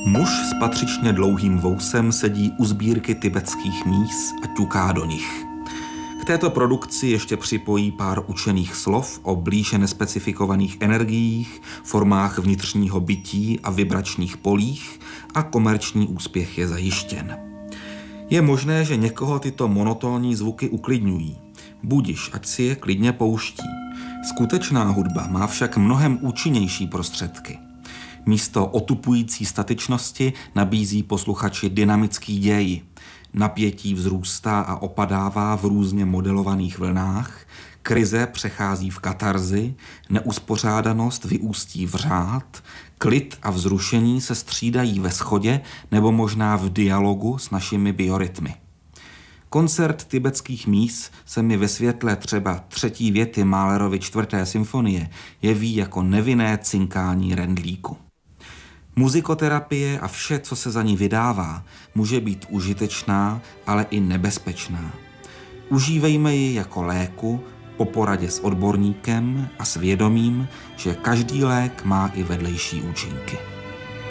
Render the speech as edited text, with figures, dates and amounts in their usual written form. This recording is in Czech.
Muž s patřičně dlouhým vousem sedí u sbírky tibetských míz a ťuká do nich. K této produkci ještě připojí pár učených slov o blíže nespecifikovaných energiích, formách vnitřního bytí a vibračních polích a komerční úspěch je zajištěn. Je možné, že někoho tyto monotónní zvuky uklidňují. Budiš, ať si je klidně pouští. Skutečná hudba má však mnohem účinnější prostředky. Místo otupující statičnosti nabízí posluchači dynamický děj. Napětí vzrůstá a opadává v různě modelovaných vlnách, krize přechází v katarzi, neuspořádanost vyústí v řád, klid a vzrušení se střídají ve shodě nebo možná v dialogu s našimi biorytmy. Koncert tibetských míz se mi ve světle třeba 3. věty Mahlerovy 4. symfonie jeví jako nevinné cinkání rendlíku. Muzikoterapie a vše, co se za ní vydává, může být užitečná, ale i nebezpečná. Užívejme ji jako léku, po poradě s odborníkem a s vědomím, že každý lék má i vedlejší účinky.